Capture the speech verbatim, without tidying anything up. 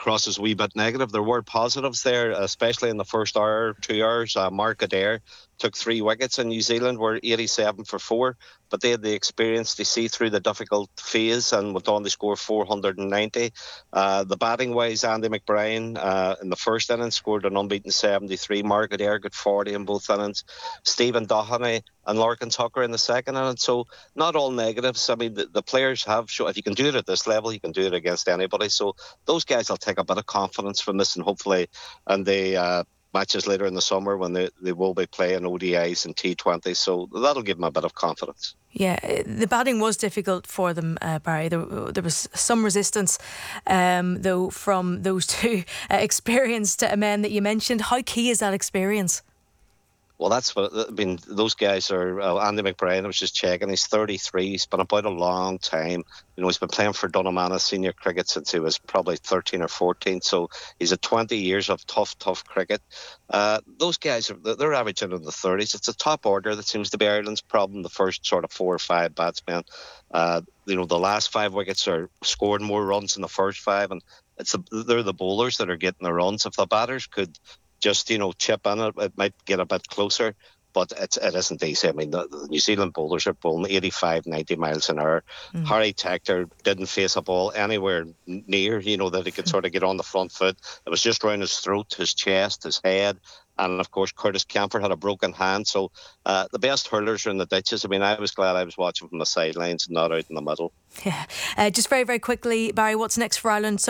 across as a wee bit negative. There were positives there, especially in the first hour, two hours. Uh, Mark Adair took three wickets, and New Zealand were eighty-seven for four, but they had the experience to see through the difficult phase and went on to score four hundred ninety. Uh, the batting wise, Andy McBride uh, in the first innings scored an unbeaten seventy-three. Mark Adair got forty in both innings. Stephen Doherty and Larkin Tucker in the second innings. So not all negatives. I mean, the, the players have shown if you can do it at this level, you can do it against anybody. So those guys will take a bit of confidence from this, and hopefully, and they. Uh, matches later in the summer when they, they will be playing O D Is and T twenty, so that'll give them a bit of confidence. Yeah, the batting was difficult for them, uh, Barry. There, there was some resistance, um, though, from those two uh, experienced men that you mentioned. How key is that experience? Well, that's what I mean. Those guys are uh, Andy McBride. I was just checking. He's thirty-three. He's been about a long time. You know, he's been playing for Dunnamana senior cricket since he was probably thirteen or fourteen. So he's had twenty years of tough, tough cricket. Uh, those guys are they're averaging in the thirties. It's a top order that seems to be Ireland's problem. The first sort of four or five batsmen. Uh, you know, the last five wickets are scoring more runs than the first five, and it's the, they're the bowlers that are getting the runs. If the batters could just, you know, chip in it, it might get a bit closer, but it's, it isn't easy. I mean, the, the New Zealand bowlers are bowling eighty-five, ninety miles an hour. Mm. Harry Tector didn't face a ball anywhere near, you know, that he could sort of get on the front foot. It was just around his throat, his chest, his head. And, of course, Curtis Camper had a broken hand. So uh, the best hurlers are in the ditches. I mean, I was glad I was watching from the sidelines and not out in the middle. Yeah. Uh, just very, very quickly, Barry, what's next for Ireland? So